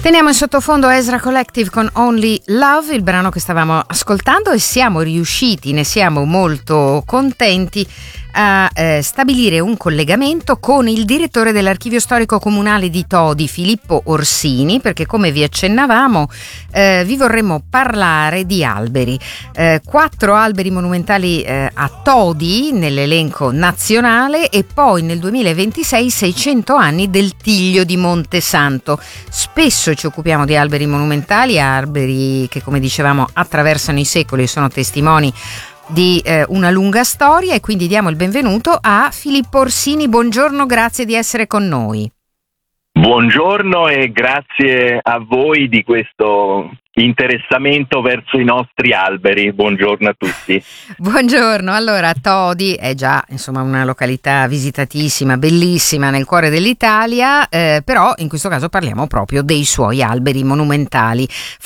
Teniamo in sottofondo Ezra Collective con Only Love, il brano che stavamo ascoltando, e siamo riusciti, ne siamo molto contenti, a stabilire un collegamento con il direttore dell'Archivio Storico Comunale di Todi, Filippo Orsini, perché come vi accennavamo vi vorremmo parlare di alberi. 4 alberi monumentali a Todi nell'elenco nazionale, e poi nel 2026 600 anni del Tiglio di Montesanto. Spesso ci occupiamo di alberi monumentali, alberi che, come dicevamo, attraversano i secoli e sono testimoni di una lunga storia, e quindi diamo il benvenuto a Filippo Orsini. Buongiorno, grazie di essere con noi. Buongiorno e grazie a voi di questo interessamento verso i nostri alberi. Buongiorno a tutti. Buongiorno. Allora, Todi è già una località visitatissima, bellissima, nel cuore dell'Italia, però in questo caso parliamo proprio dei suoi alberi monumentali.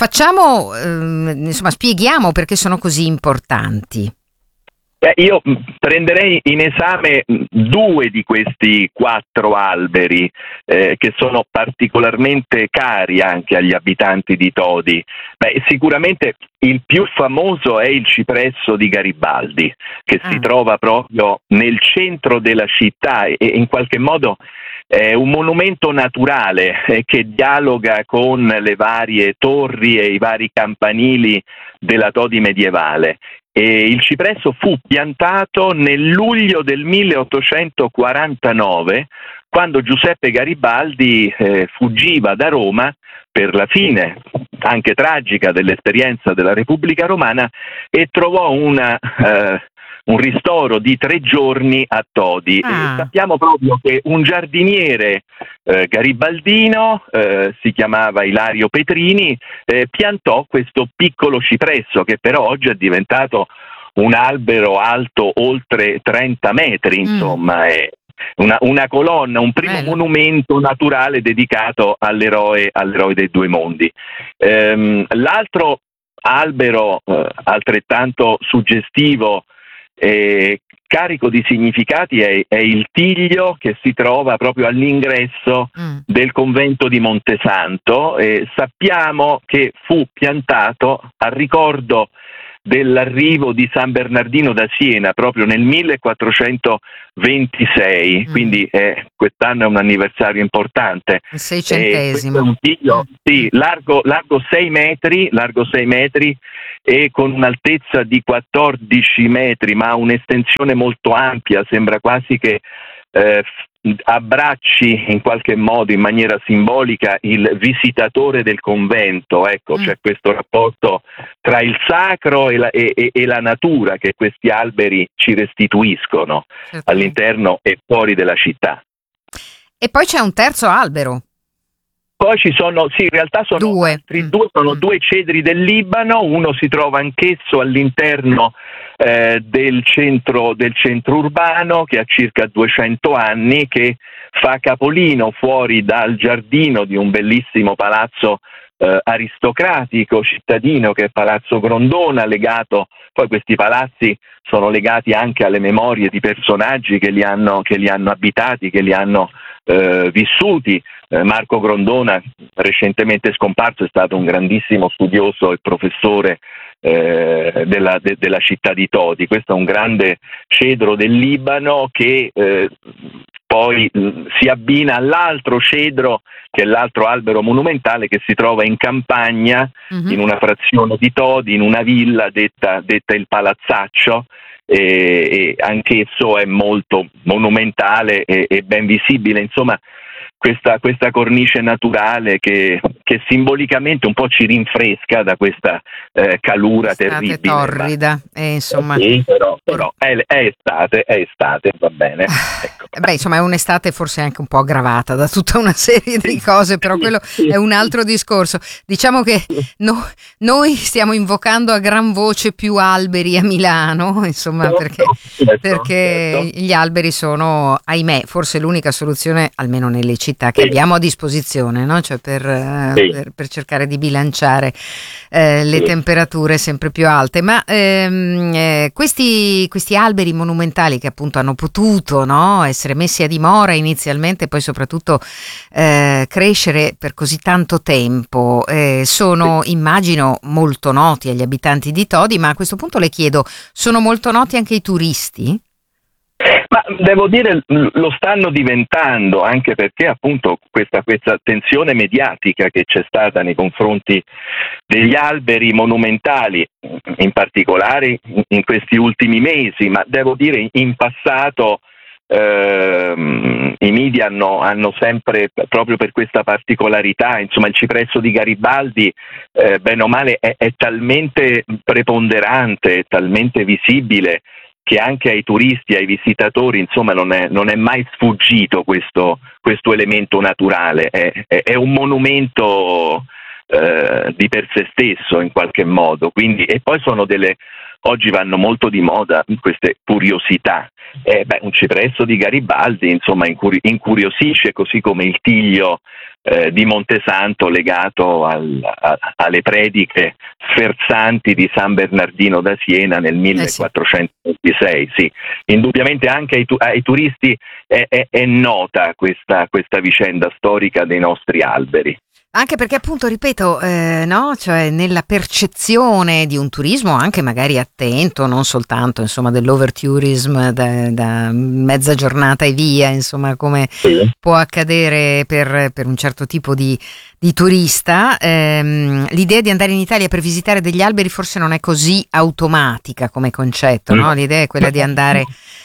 Spieghiamo perché sono così importanti. Io prenderei in esame 2 di questi 4 alberi che sono particolarmente cari anche agli abitanti di Todi. Sicuramente il più famoso è il cipresso di Garibaldi, che si trova proprio nel centro della città e in qualche modo è un monumento naturale che dialoga con le varie torri e i vari campanili della Todi medievale. E il cipresso fu piantato nel luglio del 1849, quando Giuseppe Garibaldi fuggiva da Roma per la fine, anche tragica, dell'esperienza della Repubblica Romana, e trovò un ristoro di 3 giorni a Todi. E sappiamo proprio che un giardiniere garibaldino, si chiamava Ilario Petrini, piantò questo piccolo cipresso, che però oggi è diventato un albero alto oltre 30 metri, insomma, è una colonna, un primo monumento naturale dedicato all'eroe dei 2 mondi. L'altro albero altrettanto suggestivo e carico di significati è il tiglio, che si trova proprio all'ingresso del convento di Montesanto. Sappiamo che fu piantato a ricordo dell'arrivo di San Bernardino da Siena proprio nel 1426, quindi quest'anno è un anniversario importante. Il 600°. È un tiglio largo 6 metri, e con un'altezza di 14 metri, ma un'estensione molto ampia. Sembra quasi che abbracci in qualche modo, in maniera simbolica, il visitatore del convento. C'è questo rapporto tra il sacro e la natura che questi alberi ci restituiscono all'interno e fuori della città. E poi c'è un terzo albero. Poi ci sono, in realtà sono 2. altri 2, sono 2 cedri del Libano. Uno si trova anch'esso all'interno del centro urbano, che ha circa 200 anni, che fa capolino fuori dal giardino di un bellissimo palazzo aristocratico cittadino, che è Palazzo Grondona, legato. Poi questi palazzi sono legati anche alle memorie di personaggi che li hanno abitati, che li hanno vissuti. Marco Grondona, recentemente scomparso, è stato un grandissimo studioso e professore della città di Todi. Questo è un grande cedro del Libano che poi si abbina all'altro cedro, che è l'altro albero monumentale, che si trova in campagna, in una frazione di Todi, in una villa detta il Palazzaccio, e anch'esso è molto monumentale e ben visibile. Insomma, questa cornice naturale che simbolicamente un po' ci rinfresca da questa calura terribile. Torrida, insomma. Sì, però è estate, va bene. Ecco. È un'estate forse anche un po' aggravata da tutta una serie di cose, però quello è un altro discorso. Diciamo che noi stiamo invocando a gran voce più alberi a Milano, insomma, perché gli alberi sono, ahimè, forse l'unica soluzione, almeno nelle città che abbiamo a disposizione, no? Cioè per Sì. per cercare di bilanciare le Sì. temperature sempre più alte. Ma questi alberi monumentali che appunto hanno potuto, no, essere messi a dimora inizialmente e poi soprattutto crescere per così tanto tempo, sono, immagino, molto noti agli abitanti di Todi, ma a questo punto le chiedo, sono molto noti anche ai turisti? Ma devo dire lo stanno diventando, anche perché appunto questa attenzione mediatica che c'è stata nei confronti degli alberi monumentali, in particolare in questi ultimi mesi, ma devo dire in passato i media hanno sempre, proprio per questa particolarità, insomma il cipresso di Garibaldi bene o male è talmente preponderante, è talmente visibile, che anche ai turisti, ai visitatori, insomma, non è mai sfuggito questo elemento naturale. È un monumento di per sé stesso, in qualche modo. Quindi, e poi oggi vanno molto di moda queste curiosità. Un cipresso di Garibaldi, insomma, incuriosisce, così come il tiglio di Montesanto legato alle prediche sferzanti di San Bernardino da Siena nel 1426. Sì. Indubbiamente anche ai turisti è nota questa vicenda storica dei nostri alberi. Anche perché appunto, ripeto, no? Cioè nella percezione di un turismo anche magari attento, non soltanto insomma dell'overtourism da mezza giornata e via, insomma, come può accadere per un certo tipo di turista, l'idea di andare in Italia per visitare degli alberi forse non è così automatica come concetto, no? L'idea è quella di andare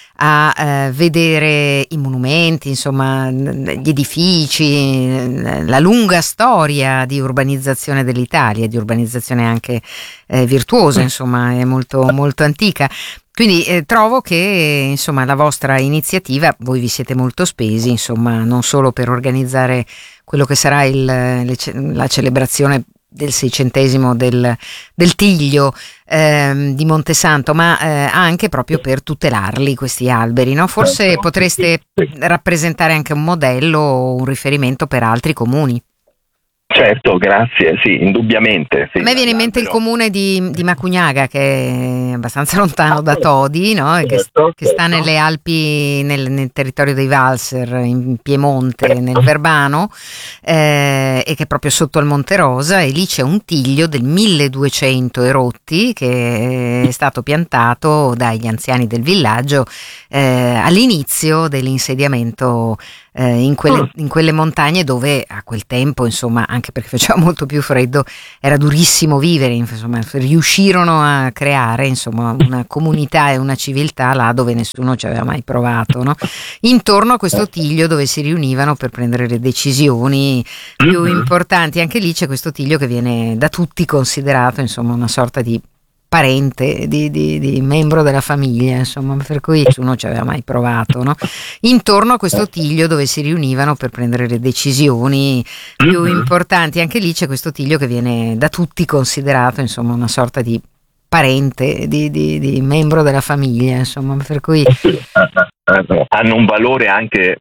a vedere i monumenti, insomma, gli edifici, la lunga storia di urbanizzazione dell'Italia, di urbanizzazione anche virtuosa, insomma, è molto, molto antica. Quindi trovo che, insomma, la vostra iniziativa, voi vi siete molto spesi, insomma, non solo per organizzare quello che sarà la celebrazione del 600° del Tiglio di Montesanto, ma anche proprio per tutelarli, questi alberi, no? Forse potreste rappresentare anche un modello o un riferimento per altri comuni. Certo, grazie, sì, indubbiamente. Sì, a me viene in mente il comune di Macugnaga, che è abbastanza lontano da Todi, no? E che sta nelle Alpi, nel territorio dei Valser, in Piemonte, nel Verbano, e che è proprio sotto al Monte Rosa, e lì c'è un tiglio del 1200 e rotti che è stato piantato dagli anziani del villaggio all'inizio dell'insediamento in quelle montagne, dove a quel tempo, insomma, anche perché faceva molto più freddo, era durissimo vivere, insomma, riuscirono a creare, insomma, una comunità e una civiltà là dove nessuno ci aveva mai provato, no? Intorno a questo tiglio dove si riunivano per prendere le decisioni più importanti. Anche lì c'è questo tiglio che viene da tutti considerato, insomma, una sorta di parente, di membro della famiglia, insomma, per cui nessuno ci aveva mai provato, no? Intorno a questo tiglio dove si riunivano per prendere le decisioni più importanti. Anche lì c'è questo tiglio che viene da tutti considerato, insomma, una sorta di parente, di membro della famiglia, insomma, per cui hanno un valore anche